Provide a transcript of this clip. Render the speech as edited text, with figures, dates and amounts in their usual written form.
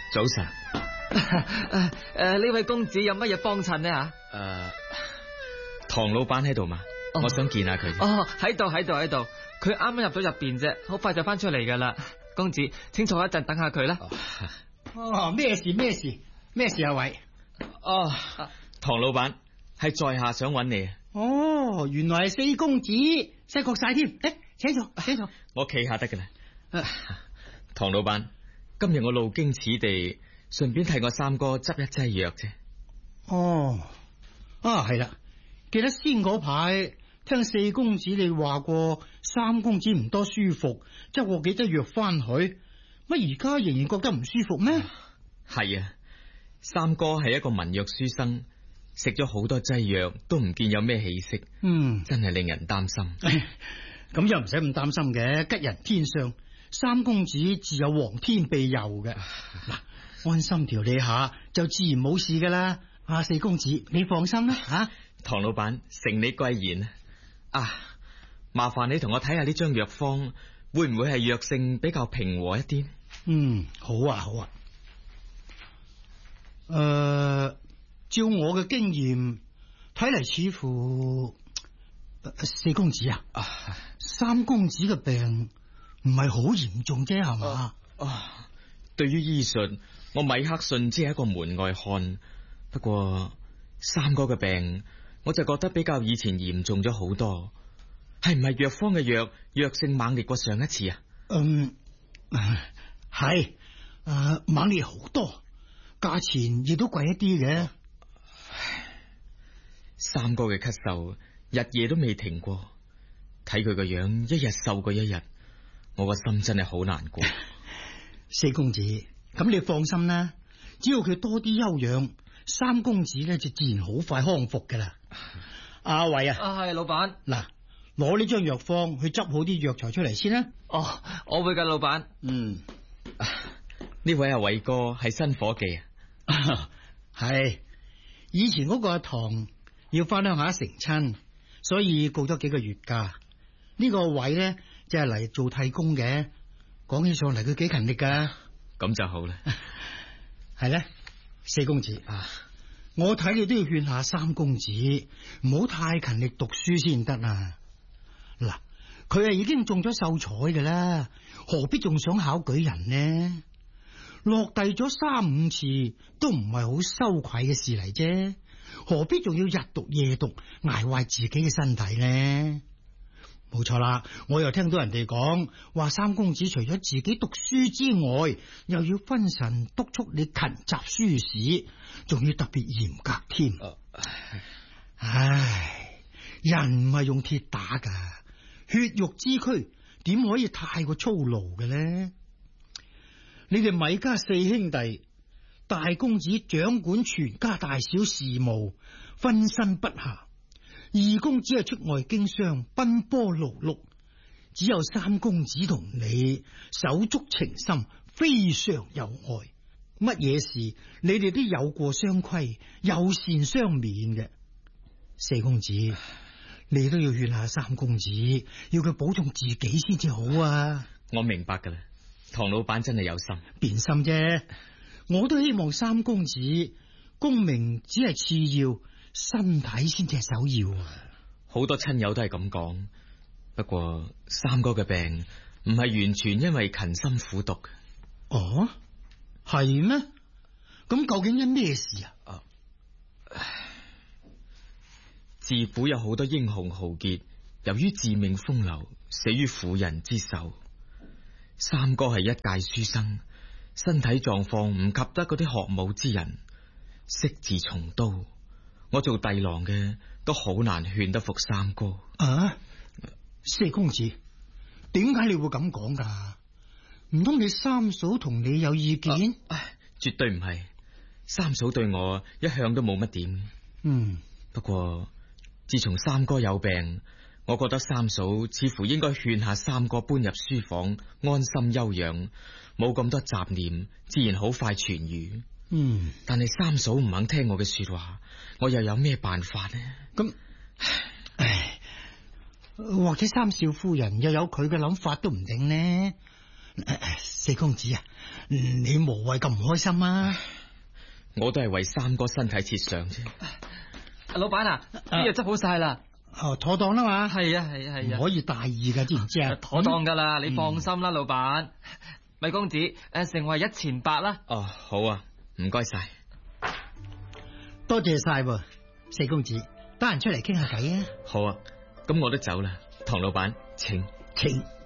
早晨。 呢位公子有乜嘢幫襯呢？ 唐老闆喺度嘛？我想見下佢。 喺度。佢啱啱入咗入邊啫，好快就翻出嚟噶啦。公子，請坐一陣，等下佢啦。 咩事啊？喂， 唐老闆係在下想揾你。 原來係四公子，犀覺晒添。請坐。 我企下得噶啦。唐老闆，今日我路經此地，順便替我三哥執一劑藥啫。 係啦，記得先嗰排聽四公子你話過，三公子唔多舒服，執過幾劑藥翻去。乜而家仍然覺得唔舒服咩？ 係啊，三哥係一個文弱書生，食咗好多劑藥都唔見有咩起色。真係令人擔心。 咁又唔使咁擔心嘅，吉人天相，三公子自有皇天庇佑嘅。嗱，安心調理下就自然冇事噶啦。四公子你放心啦。 唐老闆承你貴言麻煩你同我睇下呢張藥方，會唔會係藥性比較平和一啲？ 好啊。照我嘅經驗睇嚟，似乎四公子三公子嘅病唔係好嚴重啫，係嘛？ 對於醫術，我米克遜只係一個門外漢。不過三哥嘅病，我就覺得比較以前嚴重咗好多。係唔係藥方嘅藥性猛烈過上一次啊？ 係猛烈好多，價錢亦都貴一啲嘅。 三哥嘅咳嗽日夜都未停過，睇佢個樣一日瘦過一日，我個心真係好難過。 四公子，咁你放心啦，只要佢多啲休養，三公子咧就自然好快康復噶啦。阿偉係老闆。 嗱，攞呢張藥方去執好啲藥材出嚟先啦。 我會噶，老闆。 呢位阿偉哥係新伙計啊？ 係以前嗰個阿唐要翻鄉下成親，所以告咗幾個月假。呢個位咧就係嚟做替工嘅。講起上嚟佢幾勤力噶。 咁就好啦。 係咧，四公子我睇你都要勸下三公子唔好太勤力讀書先得啊。嗱，佢係已經中咗秀才㗎啦，何必仲想考舉人呢？落第咗3-5次都唔係好羞愧嘅事嚟啫，何必仲要日讀夜讀捱壞自己嘅身體呢？冇錯啦，我又聽到人哋講話三公子除咗自己讀書之外，又要分神督促你勤習書史，仲要特別嚴格添。人唔係用鐵打噶，血肉之軀點可以太過操勞嘅呢？你哋米家4兄弟，大公子掌管全家大小事務，分身不暇；二公子係出外經商，奔波勞碌；只有三公子同你手足情深，非常有愛。乜嘢事你哋都有過相規，友善相勉嘅。四公子，你都要勸下三公子，要佢保重自己先至好啊！ 我明白噶啦，唐老闆真係有心， 變心啫。我都希望三公子功名只係次要，身體先至係首要啊！ 好多親友都係咁講，不過三哥嘅病唔係完全因為勤心苦讀。 哦，係咩？咁究竟因咩事啊？ 自古有好多英雄豪傑，由於自命風流，死於婦人之手。三哥係一介書生，身體狀況唔及得嗰啲學武之人，惜字從刀。我做弟郎嘅都好難勸得服三哥。 四公子，點解你會咁講噶？唔通你三嫂同你有意見？ 絕對唔係，三嫂對我一向都冇乜點。不過自從三哥有病，我覺得三嫂似乎應該勸下三哥搬入書房，安心休養，冇咁多雜念，自然好快痊愈。但係三嫂唔肯聽我嘅說話，我又有咩辦法呢？ 咁，或者三少夫人又有佢嘅諗法都唔定呢。 四公子啊，你無謂咁唔開心啊！ 我都係為三哥身體設想啫。 老闆啊，啲嘢執好晒啦。 妥當啦嘛。 係啊， 唔可以大意噶，知唔知啊？ 妥當噶啦，你放心啦，老闆。米公子，成為1,800啦。 哦，好啊，唔該晒， 多謝晒喎，四公子，得閒出嚟傾下偈啊。 好啊，咁我都走啦，唐老闆，請。